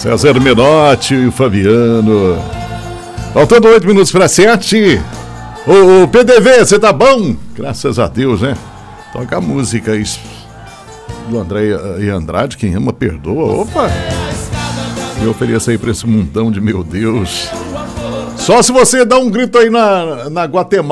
César Menotti e o Fabiano. Faltando 8 minutos para 7. O PDV, você tá bom? Graças a Deus, né? Toca a música aí do André e Andrade, quem ama perdoa. Opa! Me ofereça aí pra esse mundão de meu Deus. Só se você dá um grito aí na Guatemala.